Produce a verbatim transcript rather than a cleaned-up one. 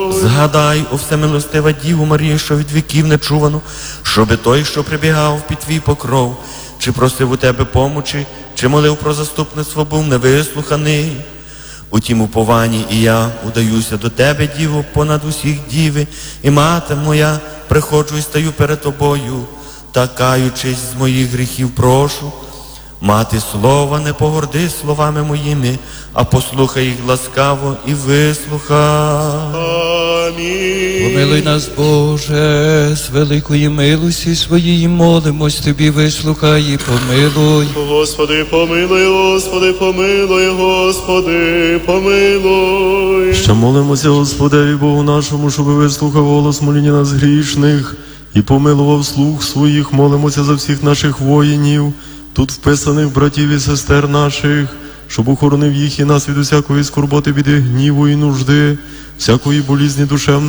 Згадай, о всемилостива Діву Марію, що від віків не чувано, щоби той, що прибігав під твій покров, чи просив у тебе помочі, чи молив про заступництво, був невислуханий. У тім упованні і я удаюся до тебе, Діво, понад усіх діви, і мати моя, приходжу і стаю перед тобою, та каючись з моїх гріхів прошу. Мати слова, не погорди словами моїми, а послухай їх ласкаво і вислухай. Амінь. Помилуй нас, Боже, з великої милості своєї молимось тобі, вислухай і помилуй. Господи, помилуй, Господи, помилуй, Господи, помилуй. Ще молимося Господеві Богу нашому, щоб вислухав голос моління нас грішних і помилував слух своїх. Молимося за всіх наших воїнів, тут вписаних братів і сестер наших, щоб охоронив їх і нас від усякої скорботи, біди, гніву і нужди, всякої болізні душевної